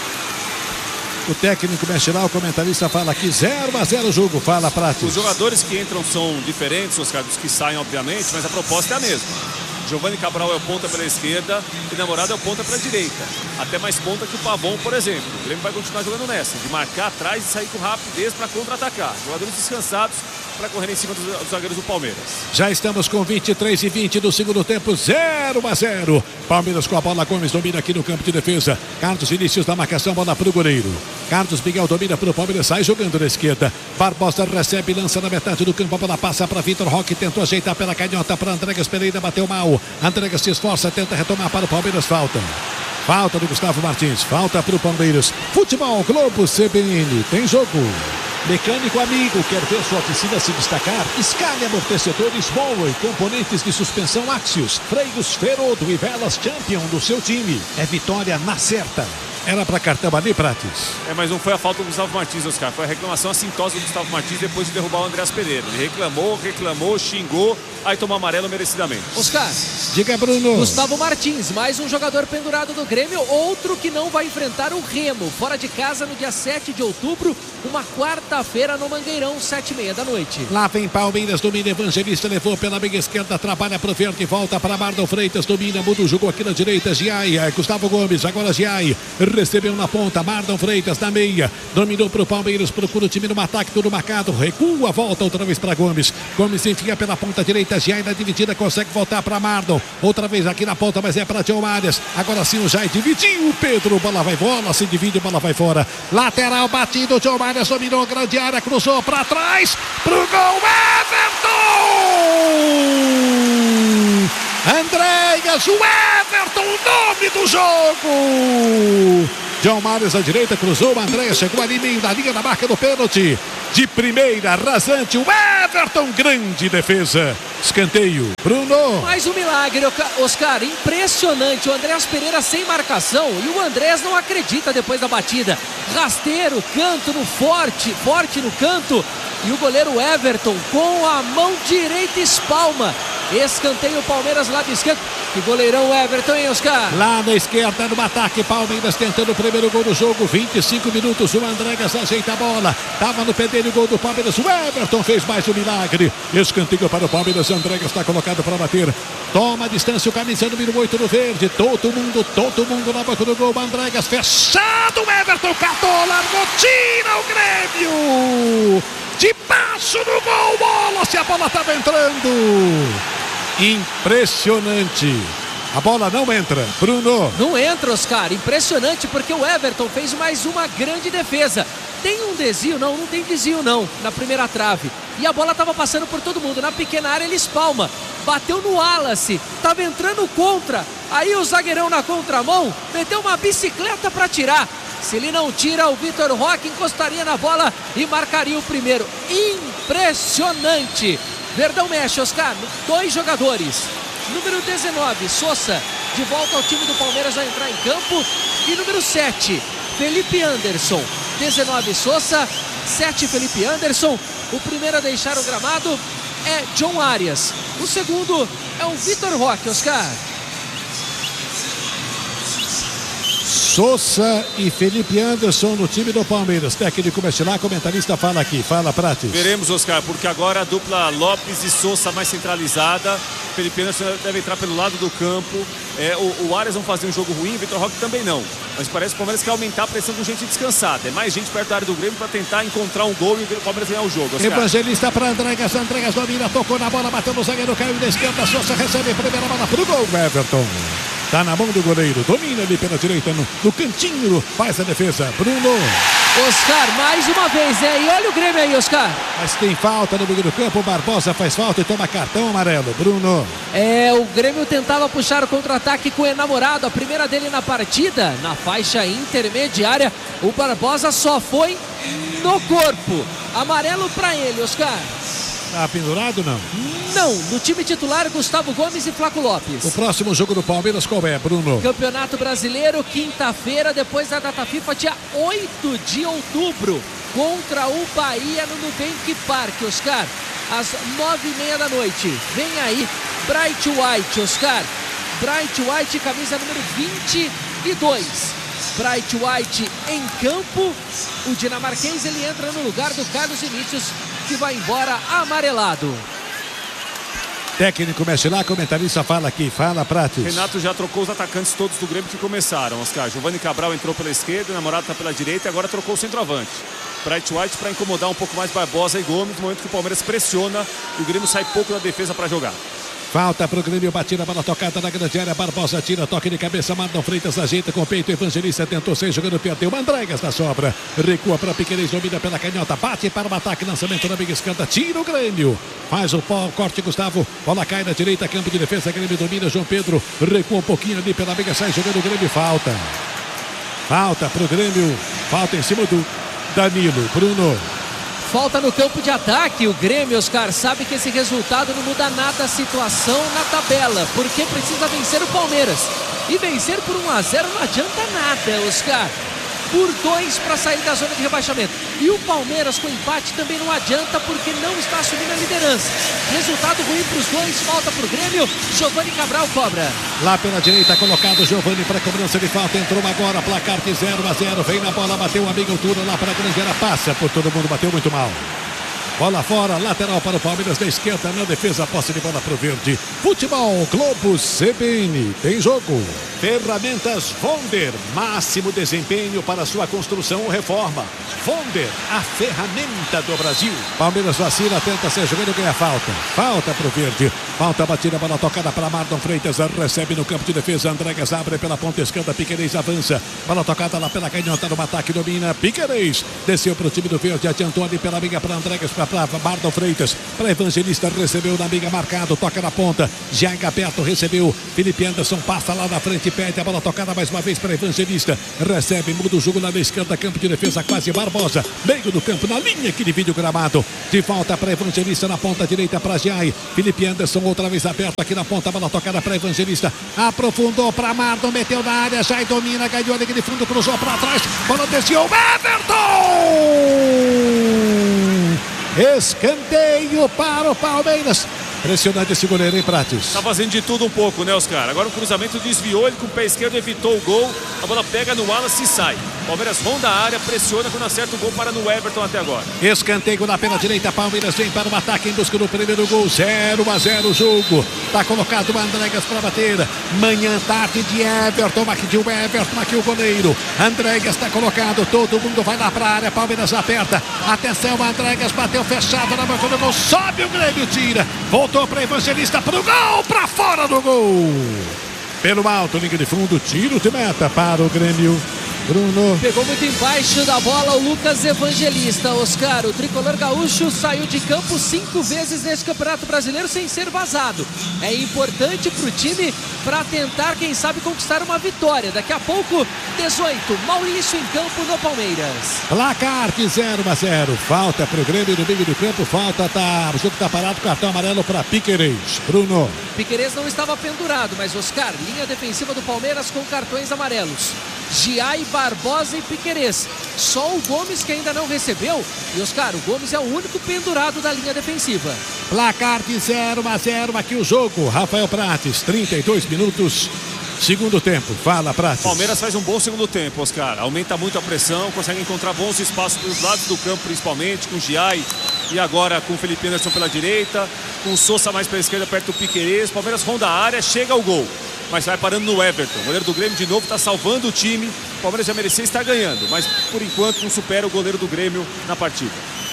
O técnico mexe lá, o comentarista fala aqui 0-0 o jogo, fala Prates. Os jogadores que entram são diferentes, Oscar, dos que saem, obviamente, mas a proposta é a mesma. Giovanni Cabral é o ponta pela esquerda e Namorado é o ponta pela direita. Até mais ponta que o Pavon, por exemplo. O Grêmio vai continuar jogando nessa, de marcar atrás e sair com rapidez para contra-atacar. Jogadores descansados para correr em cima dos zagueiros do Palmeiras. Já estamos com 23:20 do segundo tempo, 0-0. Palmeiras com a bola, Gomes domina aqui no campo de defesa. Carlos Vinícius da marcação, bola para o goleiro. Carlos Miguel domina para o Palmeiras, sai jogando na esquerda. Barbosa recebe, lança na metade do campo, a bola passa para Vitor Roque, tentou ajeitar pela canhota para Andregas Pereira, bateu mal. Andregas se esforça, tenta retomar para o Palmeiras, falta do Gustavo Martins, falta para o Palmeiras. Futebol Globo CBN, tem jogo. Mecânico amigo, quer ver sua oficina se destacar? Escale amortecedores Mollway, componentes de suspensão Axios, freios Ferodo e velas Champion do seu time. É vitória na certa. Era para cartão ali, Prates. Mas não foi a falta do Gustavo Martins, Oscar. Foi a reclamação assintosa do Gustavo Martins depois de derrubar o Andreas Pereira. Ele reclamou, xingou, aí tomou amarelo merecidamente. Oscar, diga, Bruno. Gustavo Martins, mais um jogador pendurado do Grêmio, outro que não vai enfrentar o Remo, fora de casa no dia 7 de outubro, uma quarta-feira no Mangueirão, 7h30 da noite. Lá vem Palmeiras, domina Evangelista, levou pela meia esquerda, trabalha pro verde, volta para Marlon Freitas, domina, muda, jogou aqui na direita, Giai, Gustavo Gomes, agora Giai, recebeu na ponta, Marlon Freitas na meia, dominou pro Palmeiras, procura o time no ataque, tudo marcado, recua, volta outra vez para Gomes, Gomes enfia pela ponta direita, Giai na dividida, consegue voltar para Marlon, outra vez aqui na ponta, mas é para John Arias, agora sim o Giai dividiu, o Pedro, bola vai, bola se divide, bola vai fora, lateral batido, John Arias dominou, grande área, cruzou para trás, pro gol, Everton! Andréas, o Everton, o nome do jogo! John Marius à direita, cruzou, Andréas chegou ali meio da linha da marca do pênalti. De primeira, rasante, o Everton, grande defesa. Escanteio, Bruno. Mais um milagre, Oscar, impressionante. O Andreas Pereira sem marcação e o Andrés não acredita depois da batida. Rasteiro, canto no forte no canto. E o goleiro Everton com a mão direita espalma. Escanteio Palmeiras lado esquerdo. Que goleirão Everton, hein, Oscar? Lá na esquerda no ataque, Palmeiras tentando o primeiro gol do jogo, 25 minutos, o Andreas ajeita a bola, tava no pé dele o gol do Palmeiras, o Everton fez mais um milagre, escanteio para o Palmeiras, Andreas está colocado para bater, toma a distância, o camisa número 8 no verde, todo mundo na boca do gol, Andreas fechado, o Everton catou, largou, tira o Grêmio, debaixo do gol, bola, se a bola estava entrando. Impressionante. A bola não entra, Bruno. Não entra, Oscar. Impressionante porque o Everton fez mais uma grande defesa. Tem um desvio? Não tem desvio não, na primeira trave. E a bola estava passando por todo mundo. Na pequena área ele espalma. Bateu no Wallace, estava entrando contra. Aí o zagueirão na contramão meteu uma bicicleta para tirar. Se ele não tira, o Vitor Roque encostaria na bola e marcaria o primeiro. Impressionante. Verdão mexe, Oscar, 2 jogadores. Número 19, Sousa, de volta ao time do Palmeiras a entrar em campo. E número 7, Felipe Anderson. 19, Sousa, 7, Felipe Anderson. O primeiro a deixar o gramado é John Arias. O segundo é o Vitor Roque, Oscar. Sousa e Felipe Anderson no time do Palmeiras. Técnico mexe lá, comentarista fala aqui. Fala, Prates. Veremos, Oscar, porque agora a dupla Lopes e Sousa mais centralizada. Felipe Anderson deve entrar pelo lado do campo. O Arias não fazer um jogo ruim, o Vitor Roque também não. Mas parece que o Palmeiras quer aumentar a pressão com gente descansada. É mais gente perto da área do Grêmio para tentar encontrar um gol e o Palmeiras ganhar o jogo, Oscar. Evangelista para Andreas domina, tocou na bola, bateu no zagueiro, caiu na esquerda, Sousa recebe a primeira bola pro gol, Everton. Tá na mão do goleiro. Domina ali pela direita no cantinho. Faz a defesa. Bruno. Oscar, mais uma vez, né? E olha o Grêmio aí, Oscar. Mas tem falta no meio do campo. O Barbosa faz falta e toma cartão amarelo. Bruno. O Grêmio tentava puxar o contra-ataque com o enamorado. A primeira dele na partida, na faixa intermediária. O Barbosa só foi no corpo. Amarelo pra ele, Oscar. Tá pendurado, não? Não, no time titular, Gustavo Gomes e Flaco Lopes. O próximo jogo do Palmeiras qual é, Bruno? Campeonato Brasileiro, quinta-feira, depois da data FIFA, dia 8 de outubro, contra o Bahia no Nubank Park, Oscar, às 9h30 da noite. Vem aí, Bright White, Oscar. Bright White, camisa número 22. Bright White em campo. O dinamarquês, ele entra no lugar do Carlos Vinícius, que vai embora amarelado. Técnico mexe lá, comentarista fala aqui, fala Prates. Renato já trocou os atacantes todos do Grêmio que começaram, Oscar. Giovanni Cabral entrou pela esquerda, o namorado está pela direita e agora trocou o centroavante. Bright White para incomodar um pouco mais Barbosa e Gomes, no momento que o Palmeiras pressiona e o Grêmio sai pouco da defesa para jogar. Falta pro Grêmio, batida, bola tocada na grande área, Barbosa tira, toque de cabeça, Marlon Freitas ajeita com o peito, Evangelista tentou sair jogando, perdeu, Mandregas na sobra, recua para Piquerez, domina pela canhota, bate para o ataque, lançamento na meia esquerda, tira o Grêmio, faz o corte, Gustavo, bola cai na direita, campo de defesa, Grêmio domina, João Pedro, recua um pouquinho ali pela meia, sai jogando o Grêmio, falta pro Grêmio, falta em cima do Danilo, Bruno. Falta no campo de ataque. O Grêmio, Oscar, sabe que esse resultado não muda nada a situação na tabela, porque precisa vencer o Palmeiras. E vencer por 1-0 não adianta nada, Oscar. Por 2 para sair da zona de rebaixamento. E o Palmeiras com empate também não adianta, porque não está assumindo a liderança. Resultado ruim para os dois, falta para o Grêmio. Giovanni Cabral cobra. Lá pela direita, colocado Giovanni para cobrança de falta. Entrou agora, placar de 0-0. Vem na bola, bateu o amigo Altura lá para a grande área. Passa por todo mundo, bateu muito mal. Bola fora, lateral para o Palmeiras da esquerda, na defesa, posse de bola para o verde. Futebol Globo CBN, tem jogo. Ferramentas Fonder, máximo desempenho para sua construção ou reforma. Fonder, a ferramenta do Brasil. Palmeiras vacila, tenta ser jogando, ganha falta. Falta para o verde, falta batida, bola tocada para Marlon Freitas, recebe no campo de defesa, Andregas abre pela ponta esquerda, Piquerez avança. Bola tocada lá pela canhota, no ataque, domina, Piquerez. Desceu para o time do verde, adiantou ali pela amiga para Andregas, para Marlon Freitas, para Evangelista, recebeu na amiga, marcado, toca na ponta, Jaga aberto, recebeu, Felipe Anderson passa lá na frente, pede a bola tocada mais uma vez para Evangelista, recebe, muda o jogo na esquerda, campo de defesa, quase Barbosa, meio do campo, na linha que divide o gramado, de volta para Evangelista, na ponta direita para Jai, Felipe Anderson outra vez aberto aqui na ponta, bola tocada para Evangelista, aprofundou para Marlon, meteu na área, Jai domina, ganhou ali de fundo, cruzou para trás, bola desceu, Everton! Escanteio para o Palmeiras. Impressionante esse goleiro, hein, Prates? Tá fazendo de tudo um pouco, né, Oscar? Agora o cruzamento desviou, ele com o pé esquerdo evitou o gol. A bola pega no Wallace e sai. Palmeiras ronda a área, pressiona, quando acerta o gol, para no Everton até agora. Escanteio na pela direita, Palmeiras vem para o ataque em busca do primeiro gol. 0-0 o jogo. Tá colocado o Andregas para bater. Manhã, tarde de Everton, aqui de Everton, aqui o goleiro. Andregas está colocado, todo mundo vai lá para a área, Palmeiras aperta. Atenção, Andregas bateu fechado na boca do gol, sobe o Grêmio, tira. Voltou para Evangelista, para o gol, para fora do gol. Pelo alto, linha de fundo, tiro de meta para o Grêmio. Bruno. Pegou muito embaixo da bola o Lucas Evangelista. Oscar, o tricolor gaúcho saiu de campo 5 vezes nesse Campeonato Brasileiro sem ser vazado. É importante para o time para tentar, quem sabe, conquistar uma vitória. Daqui a pouco, 18, Maurício em campo no Palmeiras. Placar de 0-0. Falta para o Grêmio no meio do campo. Falta, o jogo está parado, cartão amarelo para Piquerez. Bruno. Piquerez não estava pendurado, mas Oscar, linha defensiva do Palmeiras com cartões amarelos. Giai, Barbosa e Piquerez. Só o Gomes que ainda não recebeu. E Oscar, o Gomes é o único pendurado da linha defensiva. Placar de 0-0 aqui o jogo. Rafael Prates, 32 minutos. Segundo tempo, fala Prates. Palmeiras faz um bom segundo tempo, Oscar. Aumenta muito a pressão, consegue encontrar bons espaços pelos lados do campo, principalmente com o Giai. E agora com o Felipe Anderson pela direita, com o Sousa mais pela esquerda, perto do Piquerez. Palmeiras ronda a área, chega ao gol, mas vai parando no Everton. O goleiro do Grêmio de novo está salvando o time. O Palmeiras já merecia estar ganhando, mas por enquanto não supera o goleiro do Grêmio na partida.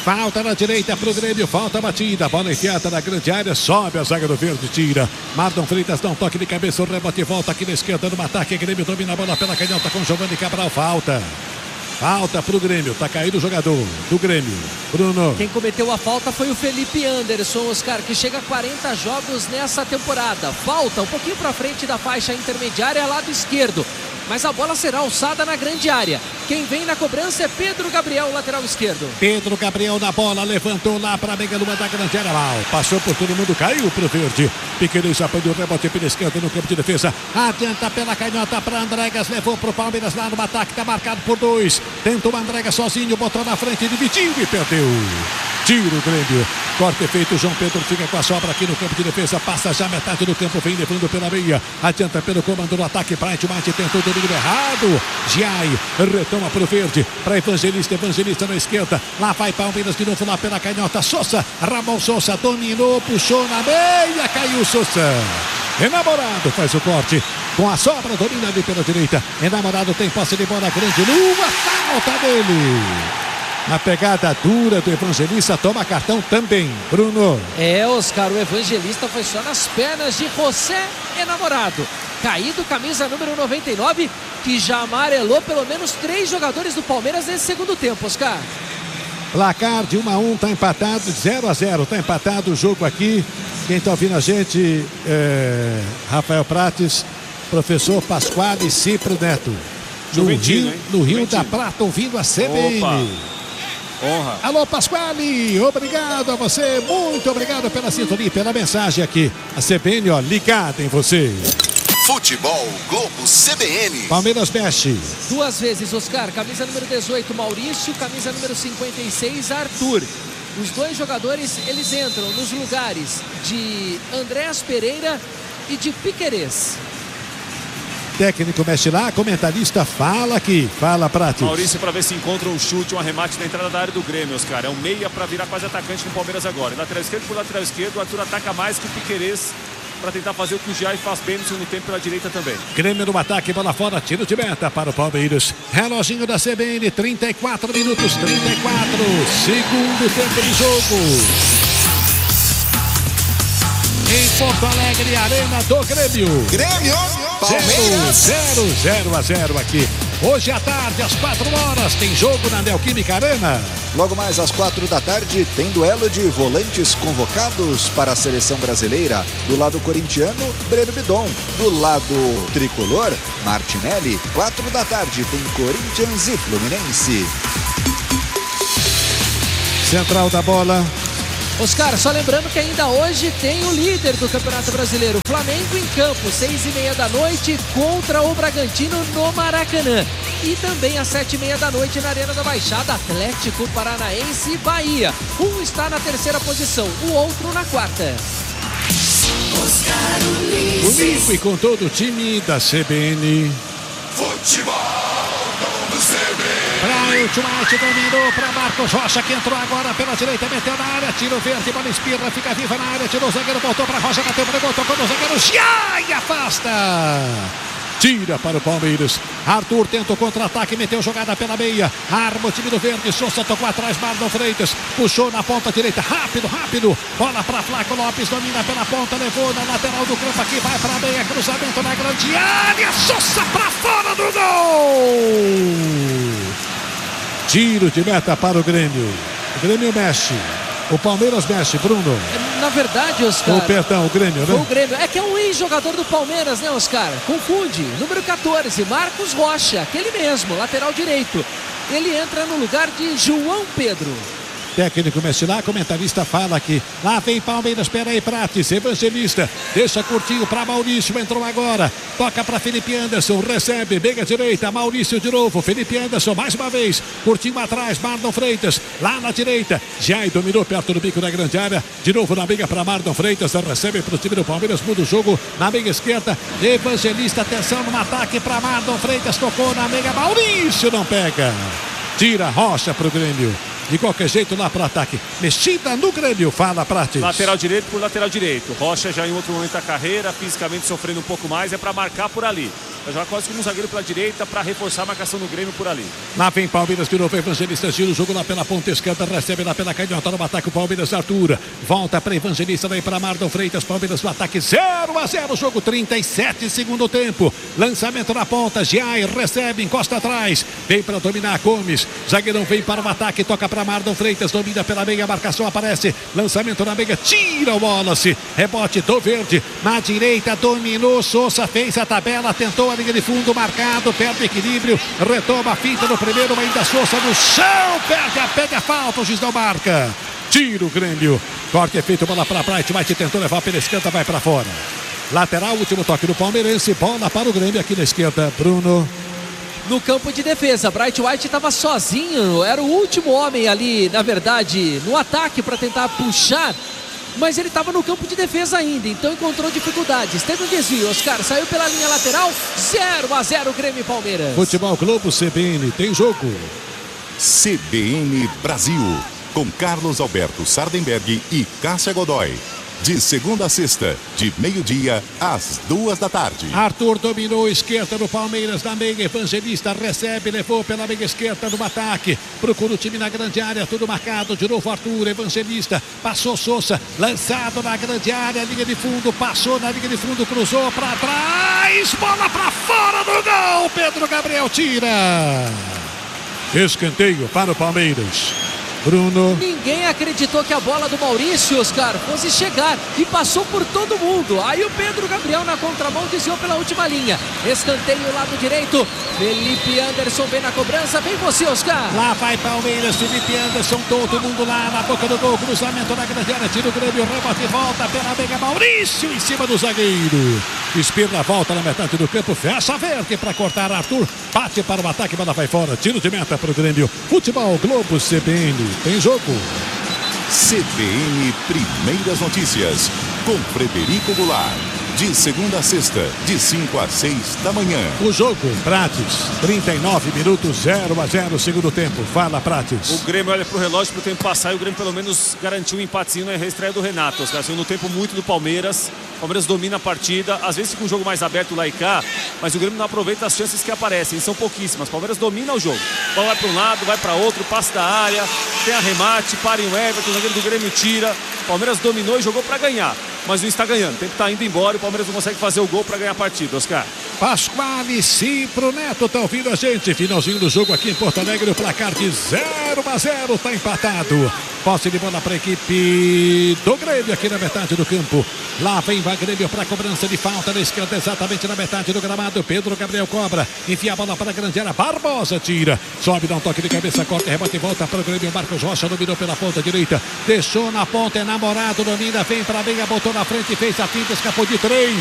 Falta na direita pro Grêmio, falta batida, bola enfiada na grande área, sobe a zaga do verde, tira. Marlon Freitas dá um toque de cabeça, o rebote volta aqui na esquerda no ataque, Grêmio domina a bola pela canhota com Giovanni Cabral, falta pro Grêmio, tá caído o jogador do Grêmio, Bruno. Quem cometeu a falta foi o Felipe Anderson, Oscar, que chega a 40 jogos nessa temporada. Falta um pouquinho pra frente da faixa intermediária, lado esquerdo. Mas a bola será alçada na grande área. Quem vem na cobrança é Pedro Gabriel, lateral esquerdo. Pedro Gabriel na bola, levantou lá para a meia lua da grande área, mal. Passou por todo mundo, caiu pro verde. Piqueires apanhou o rebote pela esquerda no campo de defesa. Adianta pela canhota para Andregas, levou pro Palmeiras lá no ataque, tá marcado por 2. Tentou o Andregas sozinho, botou na frente, dividiu e perdeu. Tiro o Grêmio. Corte feito, João Pedro fica com a sobra aqui no campo de defesa, passa já metade do campo, vem levando pela meia. Adianta pelo comando do ataque, Bright White tentou domínio errado. Giai retoma pro verde, para Evangelista na esquerda. Lá vai Palmeiras de novo lá pela canhota. Sousa, Ramon Sousa dominou, puxou na meia, caiu Sousa. Enamorado faz o corte, com a sobra domina ali pela direita. Enamorado tem posse de bola grande, lua, falta dele. A pegada dura do Evangelista, toma cartão também, Bruno. Oscar, o Evangelista foi só nas pernas de José Enamorado. Caído, camisa número 99, que já amarelou pelo menos 3 jogadores do Palmeiras nesse segundo tempo, Oscar. Placar de 1-1, tá empatado, 0-0, tá empatado o jogo aqui. Quem tá ouvindo a gente é Rafael Prates, professor Pasquale Cipro Neto. No Rio da Prata, ouvindo a CBN. Opa. Honra. Alô, Pasquale, obrigado a você, muito obrigado pela sintonia, pela mensagem aqui. A CBN, ó, ligada em você. Futebol Globo CBN. Palmeiras mexe. 2 vezes, Oscar. Camisa número 18, Maurício. Camisa número 56, Arthur. Os 2 jogadores, eles entram nos lugares de Andréas Pereira e de Piquerez. Técnico mexe lá, comentarista fala aqui. Fala, Prates. Maurício para ver se encontra um chute, um arremate na entrada da área do Grêmio, Oscar. É um meia para virar quase atacante no Palmeiras agora. Lateral esquerdo por lateral esquerdo, o Arthur ataca mais que o Piquerez para tentar fazer o que o Giai faz bem no segundo tempo pela direita também. Grêmio no ataque, bola fora, tiro de meta para o Palmeiras. Reloginho da CBN, 34 minutos, 34. Segundo tempo de jogo. Em Porto Alegre, Arena do Grêmio. Palmeiras. 0-0 aqui. Hoje à tarde, às 4 horas, tem jogo na Neoquímica Arena. Logo mais às 4 da tarde, tem duelo de volantes convocados para a seleção brasileira. Do lado corintiano, Breno Bidon. Do lado tricolor, Martinelli. 4 da tarde, tem Corinthians e Fluminense. Central da bola. Oscar, só lembrando que ainda hoje tem o líder do Campeonato Brasileiro, Flamengo em campo, 6h30 da noite contra o Bragantino no Maracanã. E também às 7h30 da noite na Arena da Baixada, Atlético Paranaense e Bahia. Um está na 3ª posição, o outro na 4ª. Comigo e com todo o time da CBN. Futebol do CBN. Bright White dominou para Marcos Rocha, que entrou agora pela direita, meteu na área, tiro verde, bola espirra, fica viva na área, tirou o zagueiro, voltou para Rocha, bateu para o gol, tocou no zagueiro, e afasta. Tira para o Palmeiras. Arthur tenta o contra-ataque, meteu jogada pela meia. Arma o time do verde. Sousa tocou atrás, Marlon Freitas. Puxou na ponta direita. Rápido. Bola para Flaco Lopes. Domina pela ponta. Levou na lateral do campo. Aqui vai para a meia. Cruzamento na grande área. Sousa para fora do gol. Tiro de meta para o Grêmio. O Grêmio mexe. O Palmeiras mexe, Bruno. Na verdade, Oscar... o Grêmio, né? O Grêmio. É que é um ex-jogador do Palmeiras, né, Oscar? Confunde. Número 14, Marcos Rocha. Aquele mesmo, lateral direito. Ele entra no lugar de João Pedro. Técnico mexe lá, comentarista fala aqui. Lá vem Palmeiras, espera aí, Prates, Evangelista. Deixa curtinho para Maurício, entrou agora. Toca para Felipe Anderson, recebe, meia direita, Maurício de novo. Felipe Anderson, mais uma vez. Curtinho atrás, Marlon Freitas. Lá na direita, Giai dominou perto do bico da grande área. De novo na meia para Marlon Freitas. Recebe para o time do Palmeiras, muda o jogo na meia esquerda. Evangelista, atenção no ataque para Marlon Freitas. Tocou na meia, Maurício não pega. Tira Rocha para o Grêmio. De qualquer jeito lá para o ataque. Mexida no Grêmio, fala Prates. Lateral direito por lateral direito. Rocha já em outro momento da carreira, fisicamente sofrendo um pouco mais, é para marcar por ali. vai jogar quase como um zagueiro pela direita para reforçar a marcação do Grêmio por ali. Lá vem Palmeiras de novo, Evangelista gira o jogo lá pela ponta esquerda, recebe lá pela canhota no ataque o Palmeiras, Arthur. Volta para Evangelista, vem para Mardon Freitas, Palmeiras no ataque 0-0, jogo 37, segundo tempo. Lançamento na ponta, Jair recebe, encosta atrás, vem para dominar Gomes. Zagueirão vem para o ataque, toca para Mardon Freitas, domina pela meia, marcação aparece, lançamento na meia, tira o Wallace, rebote do Verde, na direita dominou, Sousa fez a tabela, tentou a linha de fundo, marcado, perde equilíbrio, retoma a finta no primeiro, ainda Sousa no chão, pede a falta, o juiz não marca, tira o Grêmio, corte é feito, bola para Bright, White tentou levar pela esquerda, vai para fora, lateral, último toque do palmeirense, bola para o Grêmio aqui na esquerda, Bruno. No campo de defesa, Bright White estava sozinho, era o último homem ali, na verdade, no ataque para tentar puxar, mas ele estava no campo de defesa ainda, então encontrou dificuldades. Teve um desvio, Oscar saiu pela linha lateral, 0-0 Grêmio e Palmeiras. Futebol Globo CBN, tem jogo. CBN Brasil, com Carlos Alberto Sardenberg e Cássia Godoy. De segunda a sexta, de meio-dia às 2 da tarde. Arthur dominou esquerda no Palmeiras, na meia, Evangelista recebe, levou pela meia esquerda no ataque, procura o time na grande área, tudo marcado, de novo Arthur, Evangelista, passou Sousa, lançado na grande área, linha de fundo, passou na linha de fundo, cruzou para trás, bola para fora do gol, Pedro Gabriel tira. Escanteio para o Palmeiras. Bruno. Ninguém acreditou que a bola do Maurício, Oscar, fosse chegar e passou por todo mundo. Aí o Pedro Gabriel na contramão desviou pela última linha. Escanteio lado direito. Felipe Anderson vem na cobrança. Vem você, Oscar. Lá vai Palmeiras, Felipe Anderson, todo mundo lá na boca do gol. Cruzamento na grande área, tira o Grêmio, rebote, volta pela meia. Maurício em cima do zagueiro. Espirra, volta na metade do campo, fecha a Verde para cortar Arthur. Bate para o ataque, bola vai fora. Tiro de meta para o Grêmio. Futebol Globo CBN. Tem jogo. CBN Primeiras Notícias, com Frederico Goulart. De segunda a sexta, de 5 às 6 da manhã. O jogo, Prates, 39 minutos, 0-0, segundo tempo. Fala, Prates. O Grêmio olha pro relógio pro tempo passar e o Grêmio pelo menos garantiu um empatezinho na reestreia do Renato. Os caras segundo tempo muito do Palmeiras. O Palmeiras domina a partida, às vezes fica um jogo mais aberto lá e cá, mas o Grêmio não aproveita as chances que aparecem, são pouquíssimas. O Palmeiras domina o jogo. A bola vai para um lado, vai para outro, passe da área, tem arremate, para o Everton, o zagueiro do Grêmio tira. O Palmeiras dominou e jogou para ganhar, mas não está ganhando. O tempo está indo embora e o Palmeiras não consegue fazer o gol para ganhar a partida, Oscar. Pasquale, Cipro, Neto, está ouvindo a gente. Finalzinho do jogo aqui em Porto Alegre, o placar de 0-0, está empatado. Posse de bola para a equipe do Grêmio aqui na metade do campo. Lá vem o Grêmio para a cobrança de falta na esquerda, exatamente na metade do gramado. Pedro Gabriel cobra, enfia a bola para a grande área. Barbosa tira, sobe, dá um toque de cabeça, corta, rebote e volta para o Grêmio. Marcos Rocha dominou pela ponta direita, deixou na ponta, é namorado, domina, vem para a meia, botou na frente, fez a finta, escapou de 3.